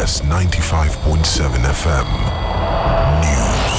Blast 95.7 FM. News.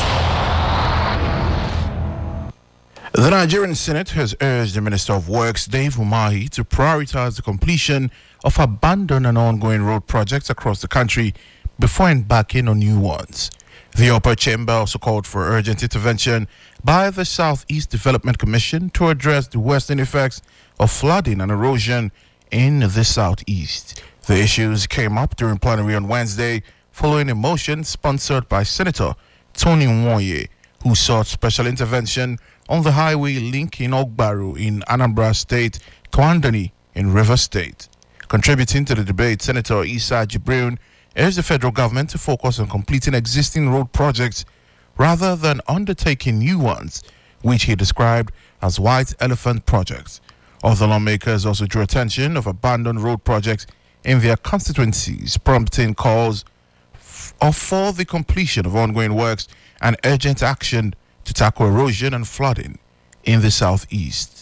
The Nigerian Senate has urged the Minister of Works, Dave Umahi, to prioritize the completion of abandoned and ongoing road projects across the country before embarking on new ones. The upper chamber also called for urgent intervention by the Southeast Development Commission to address the worsening effects of flooding and erosion in the southeast. The issues came up during plenary on Wednesday following a motion sponsored by Senator Tony Nwoye, who sought special intervention on the highway linking Ogbaru in Anambra State, Kwandani in Rivers State. Contributing to the debate, Senator Issa Jibril urged the federal government to focus on completing existing road projects rather than undertaking new ones, which he described as white elephant projects. Other lawmakers also drew attention of abandoned road projects in their constituencies, prompting calls for the completion of ongoing works and urgent action to tackle erosion and flooding in the southeast.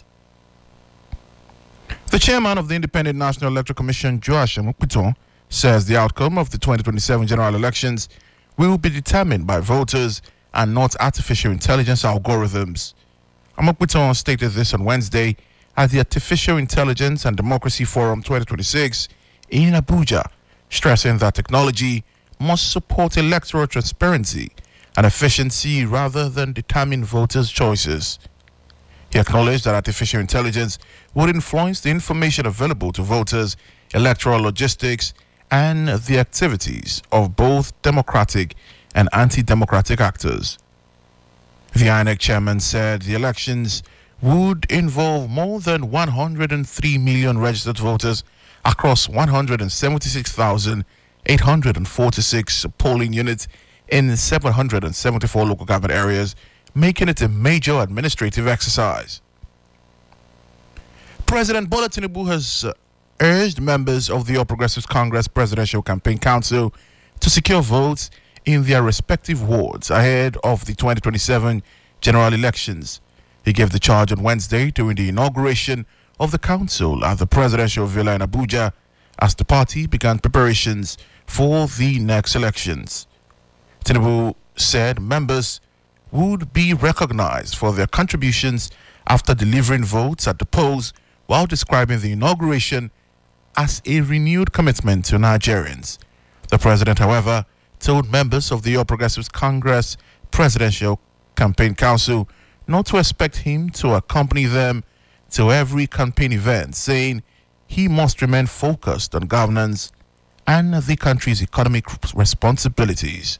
The chairman of the Independent National Electoral Commission, Joash Amokpiton, says the outcome of the 2027 general elections will be determined by voters and not artificial intelligence algorithms. Amokpiton stated this on Wednesday at the Artificial Intelligence and Democracy Forum 2026 in Abuja, stressing that technology must support electoral transparency and efficiency rather than determine voters' choices. He acknowledged that artificial intelligence would influence the information available to voters, electoral logistics, and the activities of both democratic and anti-democratic actors. The INEC chairman said the elections would involve more than 103 million registered voters across 176,846 polling units in 774 local government areas, making it a major administrative exercise. President Bola Tinubu has urged members of the All Progressives Congress Presidential Campaign Council to secure votes in their respective wards ahead of the 2027 general elections. He gave the charge on Wednesday during the inauguration of the council at the presidential villa in Abuja as the party began preparations for the next elections. Tinubu said members would be recognized for their contributions after delivering votes at the polls, while describing the inauguration as a renewed commitment to Nigerians. The president, however, told members of the All Progressives Congress Presidential Campaign Council not to expect him to accompany them to every campaign event, saying he must remain focused on governance and the country's economic responsibilities.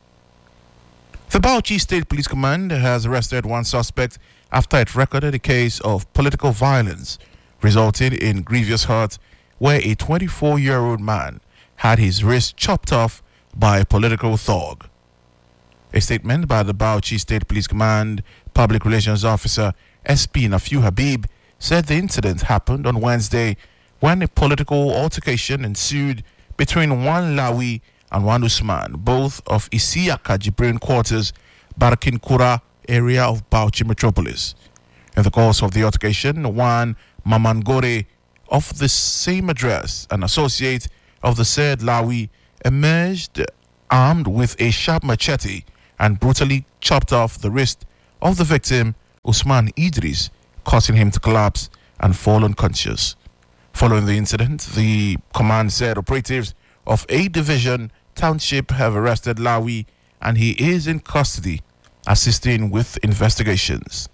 The Bauchi State Police Command has arrested one suspect after it recorded a case of political violence resulting in grievous hurt where a 24-year-old man had his wrist chopped off by a political thug. A statement by the Bauchi State Police Command Public Relations Officer SP Nafiu Habib said the incident happened on Wednesday when a political altercation ensued between one Lawi and one Usman, both of Isiaka Jibrin quarters, Barakin Kura area of Bauchi Metropolis. In the course of the altercation, one Mamangore of the same address, an associate of the said Lawi, emerged armed with a sharp machete and brutally chopped off the wrist of the victim, Usman Idris, causing him to collapse and fall unconscious. Following the incident, the command said operatives of A Division Township have arrested Lawi and he is in custody, assisting with investigations.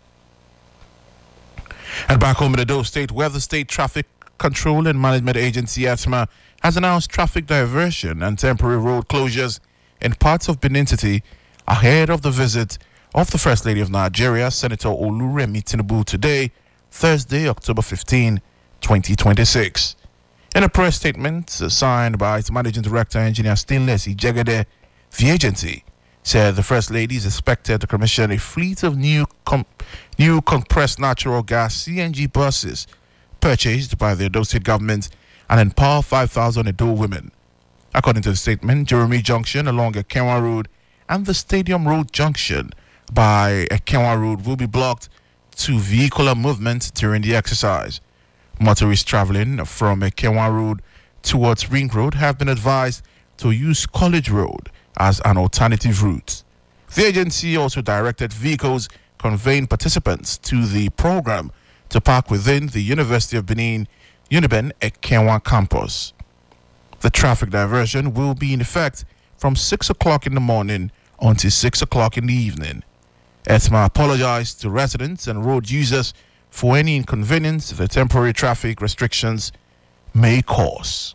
And back home in Edo State, where the State Traffic Control and Management Agency, ATMA, has announced traffic diversion and temporary road closures in parts of Benin City ahead of the visit of the First Lady of Nigeria, Senator Oluremi Tinubu, today, Thursday, October 15, 2026. In a press statement signed by its Managing Director, Engineer Stainless Ijegede, the agency said the First Lady is expected to commission a fleet of new compressed natural gas CNG buses purchased by the Edo State government and empower 5,000 Edo women. According to the statement, Jeremy Junction along Ekenwa Road and the Stadium Road Junction by Ekenwa Road will be blocked to vehicular movement during the exercise. Motorists traveling from Ekenwa Road towards Ring Road have been advised to use College Road as an alternative route. The agency also directed vehicles conveying participants to the program to park within the University of Benin Uniben Ekenwa campus. The traffic diversion will be in effect from 6 o'clock in the morning until 6 o'clock in the evening. ETMA apologized to residents and road users for any inconvenience the temporary traffic restrictions may cause.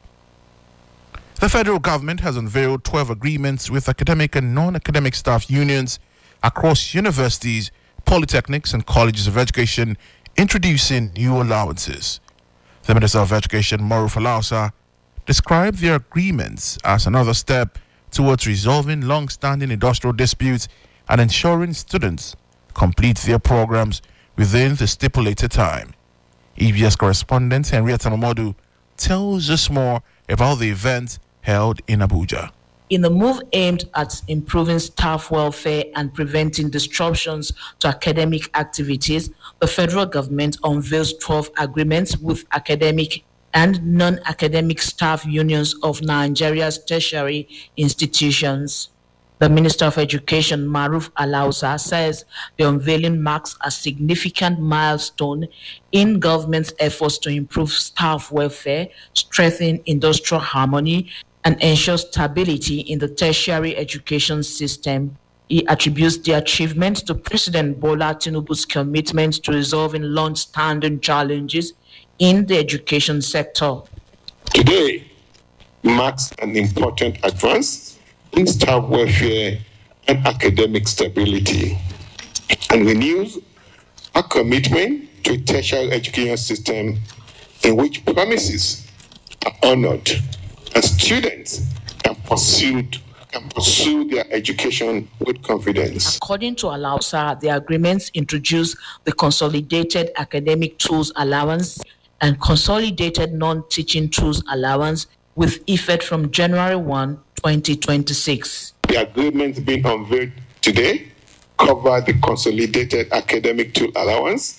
The federal government has unveiled 12 agreements with academic and non-academic staff unions across universities, polytechnics, and colleges of education, introducing new allowances. The Minister of Education, Maruf Alausa, described the agreements as another step towards resolving long-standing industrial disputes and ensuring students complete their programs within the stipulated time. EBS correspondent Henrietta Mamodu tells us more about the event held in Abuja. In a move aimed at improving staff welfare and preventing disruptions to academic activities, the federal government unveils 12 agreements with academic and non-academic staff unions of Nigeria's tertiary institutions. The Minister of Education, Maruf Alausa, says the unveiling marks a significant milestone in government's efforts to improve staff welfare, strengthen industrial harmony, and ensure stability in the tertiary education system. He attributes the achievement to President Bola Tinubu's commitment to resolving long-standing challenges in the education sector. Today marks an important advance in staff welfare and academic stability, and renews our commitment to a tertiary education system in which promises are honored and students can pursue their education with confidence. According to Alausa, the agreements introduce the Consolidated Academic Tools Allowance and Consolidated Non-Teaching Tools Allowance with effect from January 1, 2026. The agreements being unveiled today cover the Consolidated Academic Tool Allowance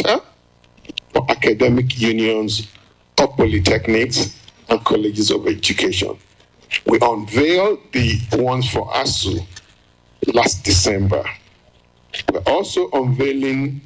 for academic unions of polytechnics and colleges of education. We unveiled the ones for ASU last December. We're also unveiling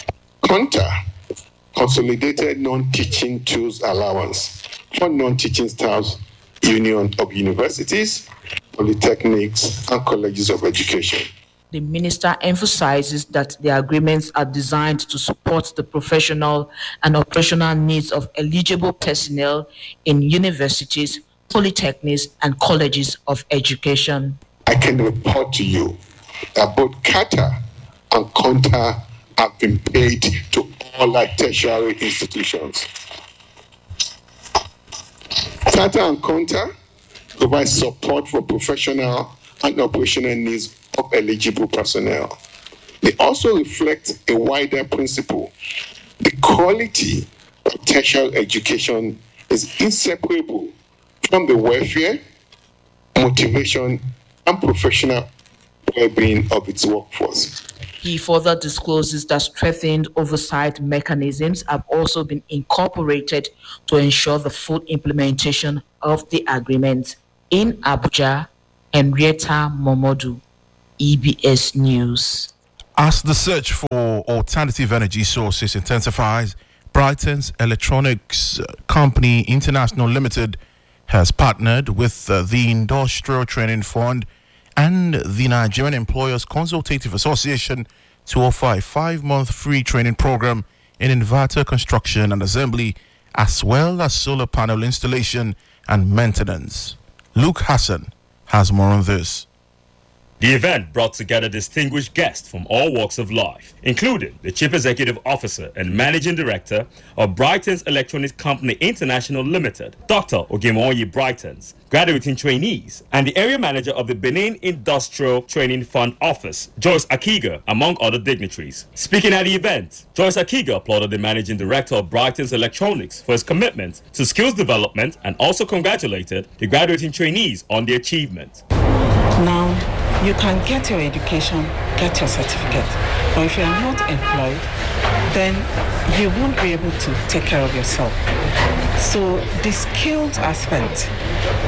Consolidated Non-Teaching Tools Allowance for non-teaching staffs union of universities, polytechnics, and colleges of education. The minister emphasizes that the agreements are designed to support the professional and operational needs of eligible personnel in universities, polytechnics, and colleges of education. I can report to you that both CATA and CONTA have been paid to all our tertiary institutions. CATA and CONTA provide support for professional and operational needs of eligible personnel. They also reflect a wider principle. The quality of tertiary education is inseparable from the welfare, motivation, and professional well-being of its workforce. He further discloses that strengthened oversight mechanisms have also been incorporated to ensure the full implementation of the agreement. In Abuja, Henrietta Momodu, EBS News. As the search for alternative energy sources intensifies, Brighton's Electronics Company International Limited has partnered with the Industrial Training Fund and the Nigerian Employers Consultative Association to offer a 5-month free training program in inverter construction and assembly, as well as solar panel installation and maintenance. Luke Hassan has more on this. The event brought together distinguished guests from all walks of life, including the Chief Executive Officer and Managing Director of Brighton's Electronics Company International Limited, Dr. Ogemoyi Brightons, graduating trainees, and the Area Manager of the Benin Industrial Training Fund Office, Joyce Akiga, among other dignitaries. Speaking at the event, Joyce Akiga applauded the Managing Director of Brighton's Electronics for his commitment to skills development and also congratulated the graduating trainees on the achievement. Now, you can get your education, get your certificate, but if you are not employed, then you won't be able to take care of yourself. So the skilled aspect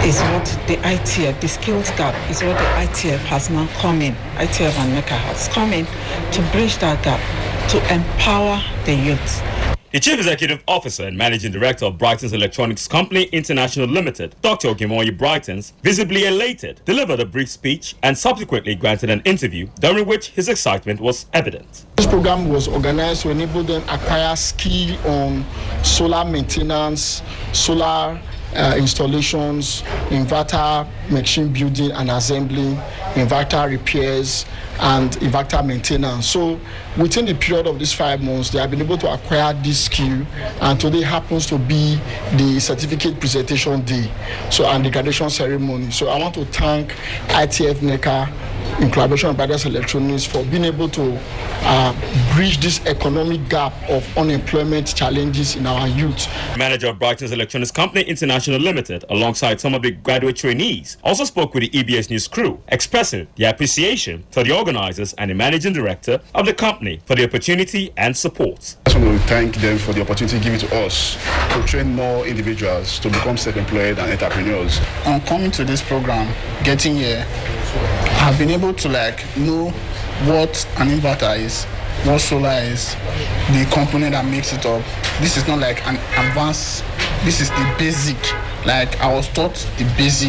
is what the ITF, the skills gap, is what the ITF has now come in. ITF and NECA has come in to bridge that gap, to empower the youth. The Chief Executive Officer and Managing Director of Brighton's Electronics Company International Limited, Dr. Ogimoyi Brightons, visibly elated, delivered a brief speech and subsequently granted an interview during which his excitement was evident. This program was organized to enable them acquire skill on solar maintenance, solar installations, inverter machine building and assembly, inverter repairs, and inverter maintenance. So within the period of these 5 months, they have been able to acquire this skill, and today happens to be the certificate presentation day, and the graduation ceremony. So I want to thank ITF NECA in collaboration with Brothers Electronics for being able to bridge this economic gap of unemployment challenges in our youth. Manager of Brighton's Electronics Company International Limited, alongside some of the graduate trainees, also spoke with the EBS News crew, expressing their appreciation to the organizers and the managing director of the company for the opportunity and support. I just want to thank them for the opportunity given to us to train more individuals to become self-employed and entrepreneurs. On coming to this program, getting here, I've been able to know what an inverter is, what solar is, the component that makes it up. This is not like an advanced, this is the basic. I was taught the basic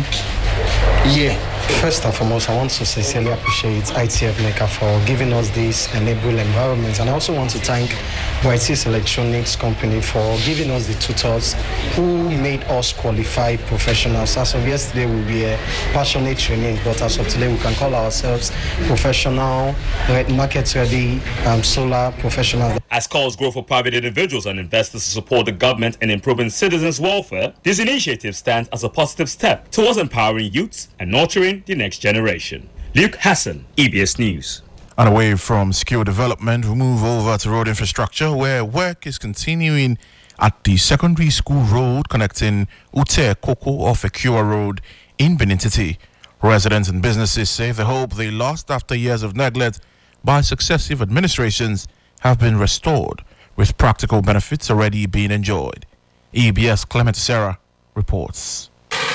here. First and foremost, I want to sincerely appreciate ITF NECA for giving us this enabled environment, and I also want to thank Brighton's Electronics Company for giving us the tutors who made us qualified professionals. As of yesterday, we were passionate trainees, but as of today, we can call ourselves professional, market-ready solar professionals. As calls grow for private individuals and investors to support the government in improving citizens' welfare, this initiative stands as a positive step towards empowering youths and nurturing the next generation. Luke Hassan, EBS News. And away from skill development, we move over to road infrastructure, where work is continuing at the secondary school road connecting Ute Koko off Ekua Road in Benin City. Residents and businesses say the hope they lost after years of neglect by successive administrations have been restored, with practical benefits already being enjoyed. EBS Clement Serra reports.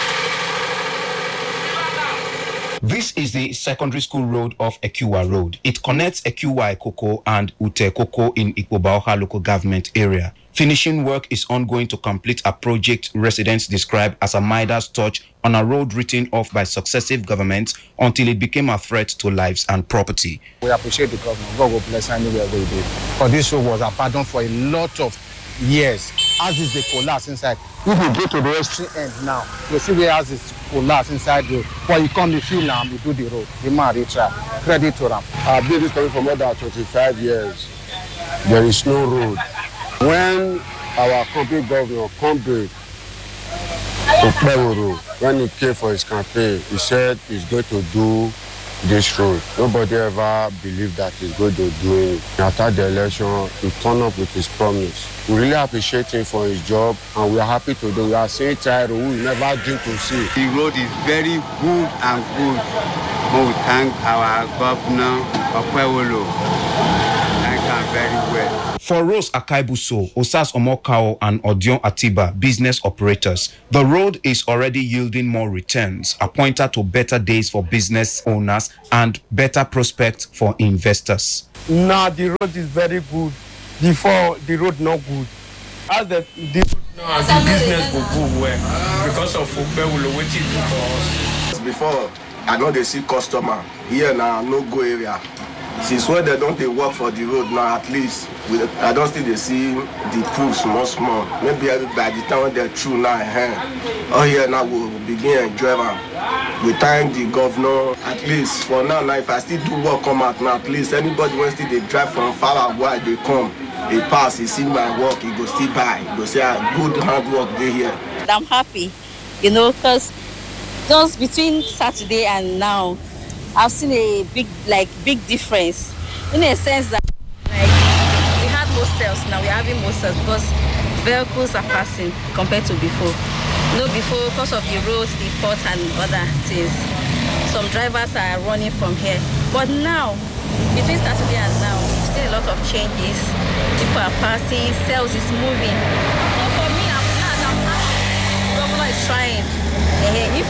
This is the secondary school road of Ekua Road. It connects Ekua Koko and Ute Koko in Ikpobaoha local government area. Finishing work is ongoing to complete a project residents describe as a Midas touch on a road written off by successive governments until it became a threat to lives and property. We appreciate the government. God will bless anywhere they did. For this road was abandoned for a lot of years. As is the collapse inside. If you go to the extreme end now, you see where as is collapse inside the road. When you come, you feel now, you do the road. The man, they try. Credit to them. I've been this coming for more than 25 years. There is no road. When our company governor come back to Pebble, when he came for his campaign, he said he's going to do this road. Nobody ever believed that he's going to do it. After the election, he turned up with his promise. We really appreciate him for his job, and we are happy to do. We are seeing Tyro, who we never dream to see. The road is very good and good. We thank our governor, Opewolo. Thank him very well. For Rose Akaibuso, Osas Omokao, and Odion Atiba, business operators, the road is already yielding more returns, a pointer to better days for business owners and better prospects for investors. Now the road is very good. Before, the road not good. As the business will go well because of Opewolo waiting for us. Before, I know they see customer. Here now, no go area. Since when they don't work for the road now, at least I don't think they see the proof small. Maybe by the time when they're through now, oh yeah, now we'll begin enjoy them. We thank the governor. At least for now, if I still do work come out now, at least anybody wants to they drive from far away, they come, they pass, they see my work, he go still buy, he go say good hard work they here. I'm happy, because just between Saturday and now, I've seen a big difference in a sense that we had more sales, now we're having more sales because vehicles are passing compared to before. Before because of the roads, the port and other things. Some drivers are running from here. But now, between Saturday and now, we've seen a lot of changes. People are passing, sales is moving. So for me, I'm happy. Governor is trying. If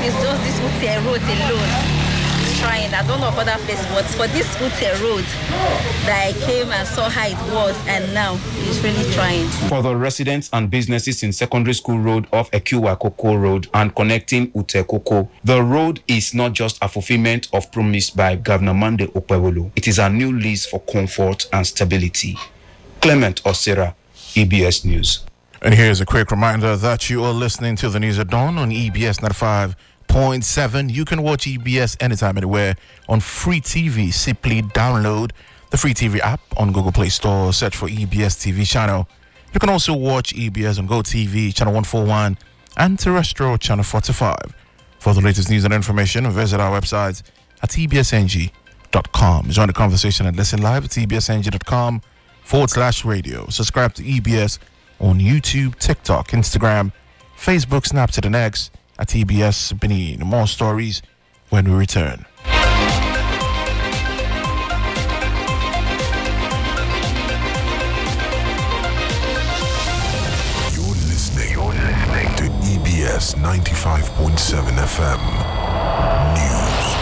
it's just this Ute road alone. Trying. I don't know of other places, but for this Ute road that I came and saw how it was, and now it's really trying. For the residents and businesses in Secondary School Road off Ekiwa Koko Road and connecting Ute Koko, the road is not just a fulfillment of promise by Governor Monday Okpebholo. It is a new lease for comfort and stability. Clement Osira, EBS News. And here's a quick reminder that you are listening to the News at Dawn on EBS 95.7. You can watch EBS anytime, anywhere on Free TV. Simply download the Free TV app on Google Play Store. Search for EBS TV channel. You can also watch EBS on GoTV, channel 141, and terrestrial channel 45. For the latest news and information, visit our website at ebsng.com. Join the conversation and listen live at ebsng.com/radio. Subscribe to EBS on YouTube, TikTok, Instagram, Facebook, Snapchat, and X at EBS Benin. More stories when we return. You're listening to EBS 95.7 FM News.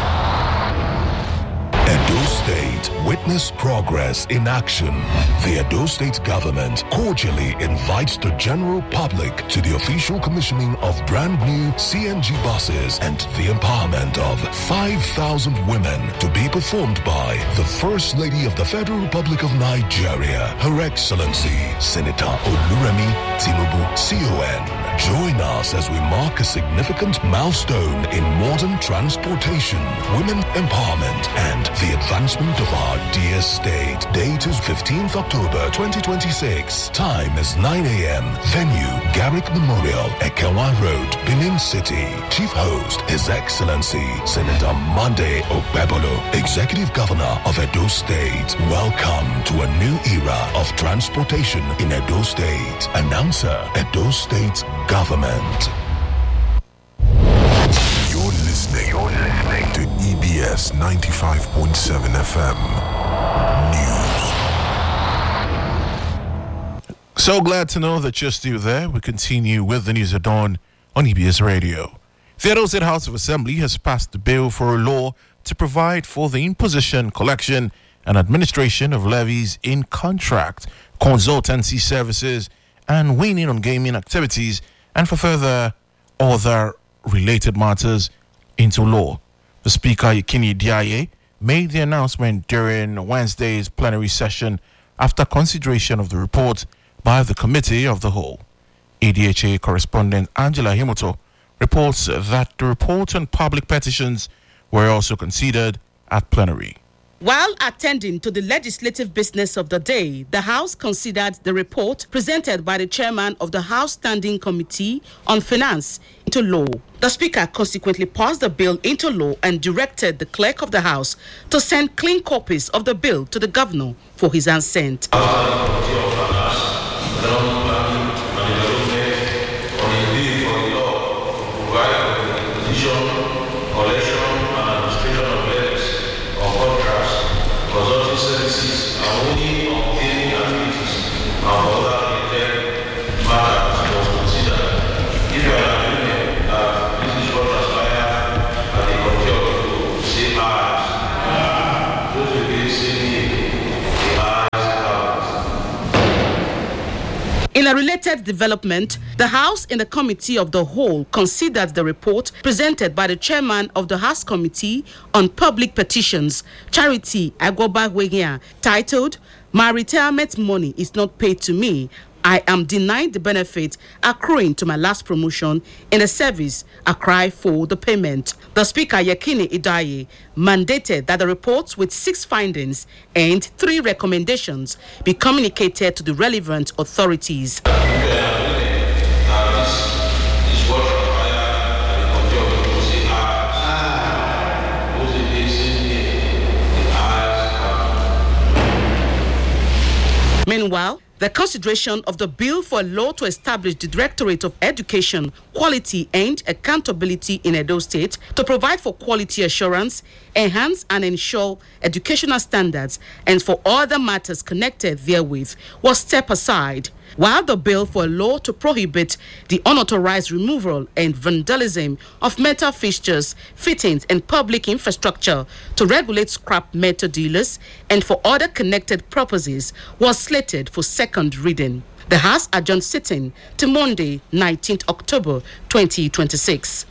Edo State witnessed progress in action. The Edo State government cordially invites the general public to the official commissioning of brand new CNG buses and the empowerment of 5,000 women to be performed by the First Lady of the Federal Republic of Nigeria, Her Excellency Senator Oluremi Tinubu, CON. Join us as we mark a significant milestone in modern transportation, women empowerment, and the advancement of our dear state. Date is 15th October 2026. Time is 9 a.m. Venue, Garrick Memorial, Ekewa Road, Benin City. Chief host, His Excellency Senator Monday Okpebholo, Executive Governor of Edo State. Welcome to a new era of transportation in Edo State. Announcer, Edo State Government. You're listening to EBS 95.7 FM News. So glad to know that you're still there. We continue with the News at Dawn on EBS Radio. The Edo State House of Assembly has passed the bill for a law to provide for the imposition, collection, and administration of levies in contract, consultancy services, and winning on gaming activities, and for further other related matters into law. The Speaker, Yekini Diaye, made the announcement during Wednesday's plenary session after consideration of the report by the Committee of the Whole. ADHA correspondent Angela Himoto reports that the report on public petitions were also considered at plenary. While attending to the legislative business of the day, the House considered the report presented by the chairman of the House Standing Committee on Finance into law. The Speaker consequently passed the bill into law and directed the clerk of the House to send clean copies of the bill to the governor for his assent. In a related development, the House in the Committee of the Whole considered the report presented by the chairman of the House Committee on Public Petitions, Charity Agboba-Wegia, titled, "My retirement money is not paid to me. I am denied the benefit accruing to my last promotion in a service. A cry for the payment." The Speaker, Yekini Diaye, mandated that the report with 6 findings and 3 recommendations be communicated to the relevant authorities. Meanwhile, the consideration of the bill for a law to establish the Directorate of Education, Quality and Accountability in Edo State to provide for quality assurance, enhance and ensure educational standards, and for other matters connected therewith was stepped aside. while the bill for a law to prohibit the unauthorized removal and vandalism of metal fixtures, fittings, and public infrastructure to regulate scrap metal dealers and for other connected purposes was slated for second reading. The House adjourned sitting to Monday, 19th October 2026.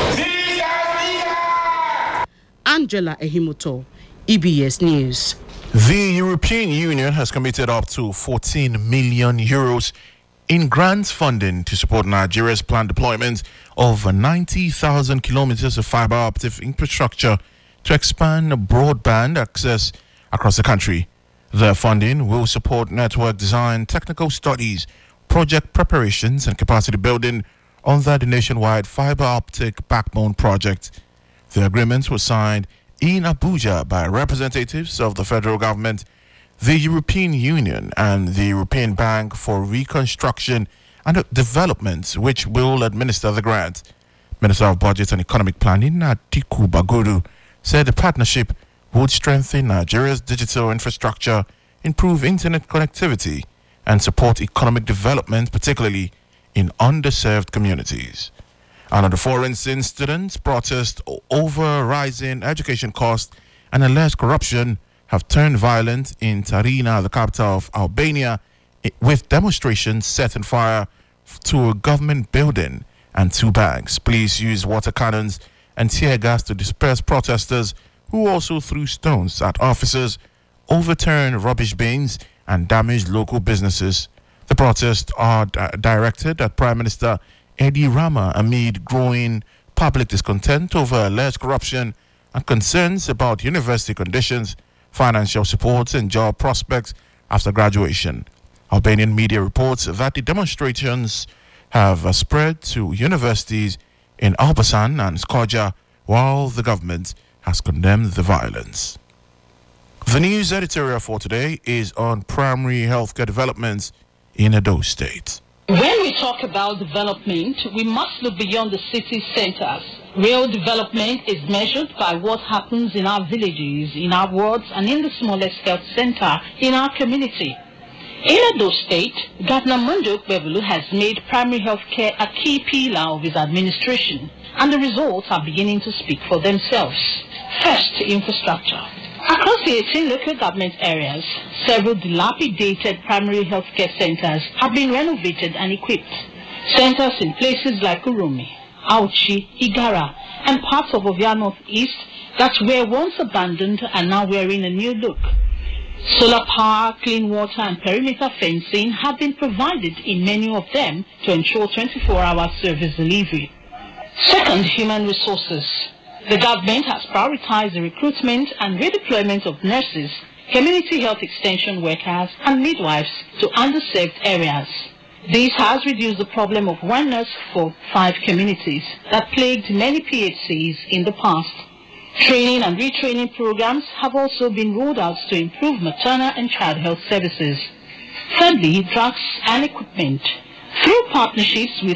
Angela Ehimoto, EBS News. The European Union has committed up to 14 million euros in grant funding to support Nigeria's planned deployment of 90,000 kilometers of fiber optic infrastructure to expand broadband access across the country. The funding will support network design, technical studies, project preparations, and capacity building under the nationwide fiber optic backbone project. The agreements were signed in Abuja by representatives of the federal government, the European Union, and the European Bank for Reconstruction and Development, which will administer the grant. Minister of Budget and Economic Planning, Atiku Bagudu, said the partnership would strengthen Nigeria's digital infrastructure, improve internet connectivity, and support economic development, particularly in underserved communities. Another foreign students protest over rising education costs and alleged corruption have turned violent in Tirana, the capital of Albania, with demonstrations setting fire to a government building and two banks. Police used water cannons and tear gas to disperse protesters, who also threw stones at officers, overturned rubbish bins, and damaged local businesses. The protests are directed at Prime Minister Edi Rama amid growing public discontent over alleged corruption and concerns about university conditions, financial support, and job prospects after graduation. Albanian media reports that the demonstrations have spread to universities in Elbasan and Skopje, while the government has condemned the violence. The news editorial for today is on primary healthcare developments in Edo State. When we talk about development, we must look beyond the city centers. Real development is measured by what happens in our villages, in our wards, and in the smallest health center in our community. In Edo State, Governor Monday Okpebholo has made primary health care a key pillar of his administration, and the results are beginning to speak for themselves. First, infrastructure. Across the 18 local government areas, several dilapidated primary health care centers have been renovated and equipped. Centers in places like Urumi, Auchi, Igara, and parts of Ovia Northeast that were once abandoned are now wearing a new look. Solar power, clean water, and perimeter fencing have been provided in many of them to ensure 24-hour service delivery. Second, human resources. The government has prioritized the recruitment and redeployment of nurses, community health extension workers, and midwives to underserved areas. This has reduced the problem of one nurse for 5 communities that plagued many PHCs in the past. Training and retraining programs have also been rolled out to improve maternal and child health services. Thirdly, drugs and equipment. Through partnerships with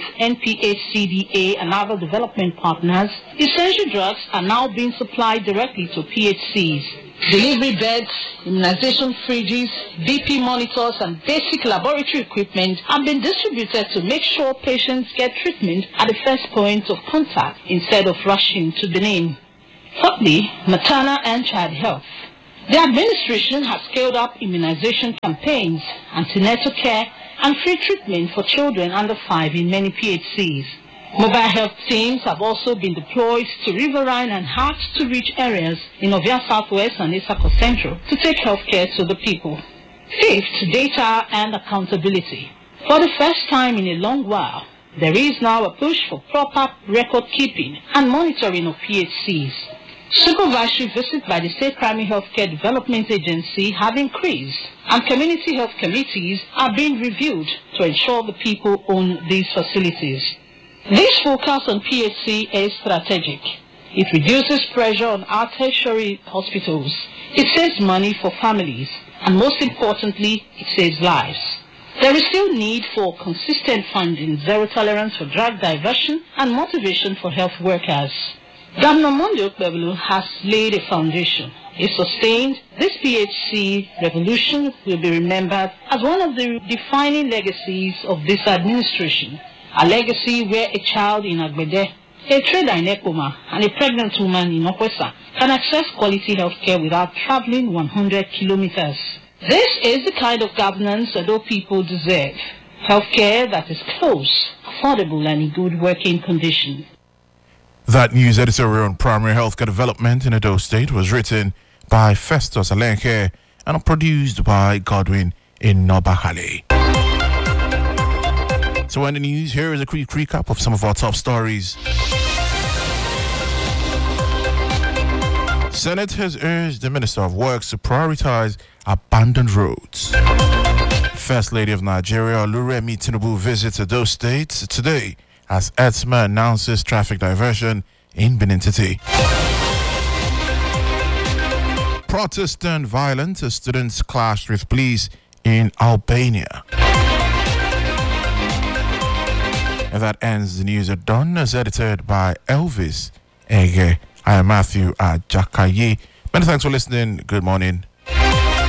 NPHCDA and other development partners, essential drugs are now being supplied directly to PHCs. Delivery beds, immunization fridges, BP monitors, and basic laboratory equipment have been distributed to make sure patients get treatment at the first point of contact instead of rushing to Benin. Fourthly, maternal and child health. The administration has scaled up immunization campaigns, antenatal care, and free treatment for children under 5 in many PHCs. Mobile health teams have also been deployed to riverine and hard-to-reach areas in Ovia Southwest and Isako Central to take health care to the people. Fifth, data and accountability. For the first time in a long while, there is now a push for proper record-keeping and monitoring of PHCs. Supervisory visits by the State Primary Healthcare Development Agency have increased, and community health committees are being reviewed to ensure the people own these facilities. This focus on PHC is strategic. It reduces pressure on our tertiary hospitals. It saves money for families, and most importantly, it saves lives. There is still need for consistent funding, zero tolerance for drug diversion, and motivation for health workers. Governor Monday Okpebholo has laid a foundation. If sustained, this PHC revolution will be remembered as one of the defining legacies of this administration. A legacy where a child in Agbede, a trader in Ekoma, and a pregnant woman in Okwesa can access quality health care without traveling 100 kilometers. This is the kind of governance Edo people deserve. Healthcare that is close, affordable, and in good working condition. That news editorial on primary healthcare development in Edo State was written by Festus Alenke and produced by Godwin Inobahale. So in the news, here is a quick recap of some of our top stories. Senate has urged the Minister of Works to prioritize abandoned roads. First Lady of Nigeria, Oluremi Tinubu, visits Edo State today as ETSMA announces traffic diversion in Benin City. Protestant violence as students clashed with police in Albania. And that ends the news at dawn, as edited by Elvis Ege. I am Matthew Ajakaye. Many thanks for listening. Good morning.